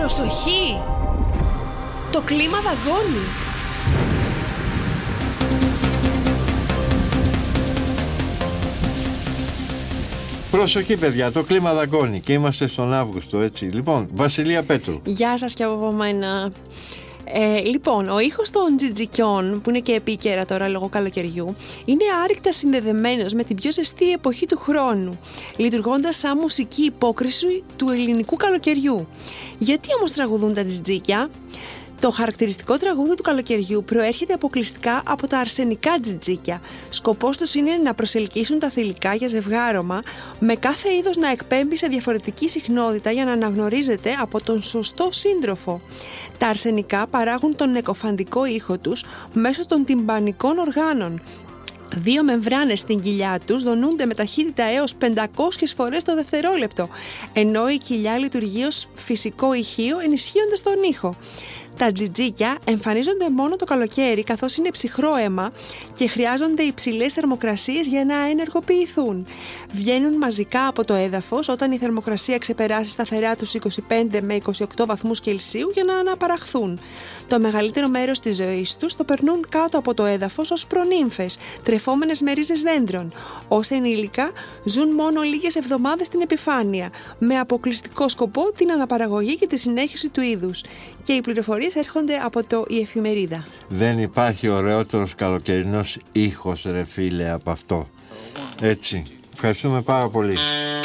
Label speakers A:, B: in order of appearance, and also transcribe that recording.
A: Προσοχή! Το κλίμα δαγκώνει.
B: Προσοχή παιδιά, το κλίμα δαγκώνει και είμαστε στον Αύγουστο, έτσι. Λοιπόν, Βασιλεία Πέτρου.
A: Γεια σας και από μένα. Λοιπόν, ο ήχος των τζιτζικιών, που είναι και επίκαιρα τώρα λόγω καλοκαιριού, είναι άρρηκτα συνδεδεμένος με την πιο ζεστή εποχή του χρόνου, λειτουργώντας σαν μουσική υπόκριση του ελληνικού καλοκαιριού. Γιατί όμως τραγουδούν τα τζιτζίκια? Το χαρακτηριστικό τραγούδι του καλοκαιριού προέρχεται αποκλειστικά από τα αρσενικά τζιτζίκια. Σκοπός τους είναι να προσελκύσουν τα θηλυκά για ζευγάρωμα, με κάθε είδος να εκπέμπει σε διαφορετική συχνότητα για να αναγνωρίζεται από τον σωστό σύντροφο. Τα αρσενικά παράγουν τον νεκοφαντικό ήχο τους μέσω των τυμπανικών οργάνων. Δύο μεμβράνες στην κοιλιά τους δονούνται με ταχύτητα έως 500 φορές το δευτερόλεπτο, ενώ η κοιλιά λειτουργεί ως φυσικό ηχείο ενισχύοντας τον ήχο. Τα τζιτζίκια εμφανίζονται μόνο το καλοκαίρι, καθώς είναι ψυχρό αίμα και χρειάζονται υψηλές θερμοκρασίες για να ενεργοποιηθούν. Βγαίνουν μαζικά από το έδαφος όταν η θερμοκρασία ξεπεράσει σταθερά τους 25 με 28 βαθμούς Κελσίου για να αναπαραχθούν. Το μεγαλύτερο μέρος της ζωής τους το περνούν κάτω από το έδαφος ως προνύμφες, τρεφόμενες με ρίζες δέντρων. Ως ενήλικα ζουν μόνο λίγες εβδομάδες στην επιφάνεια, με αποκλειστικό σκοπό την αναπαραγωγή και τη συνέχιση του είδους. Και οι πληροφορίες έρχονται από το «Η Εφημερίδα».
B: Δεν υπάρχει ωραιότερος καλοκαιρινός ήχος, ρε φίλε, από αυτό. Έτσι. Ευχαριστούμε πάρα πολύ.